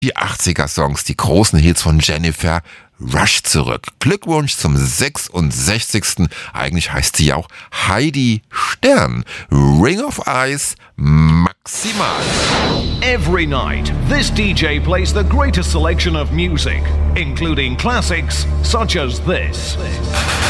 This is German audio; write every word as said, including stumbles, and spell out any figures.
Die achtziger-Songs, die großen Hits von Jennifer Rush zurück. Glückwunsch zum sechsundsechzigsten Eigentlich heißt sie auch Heidi Stern. Ring of Ice maximal. Every night, this D J plays the greatest selection of music, including classics such as this.